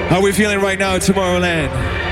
How are we feeling right now at Tomorrowland?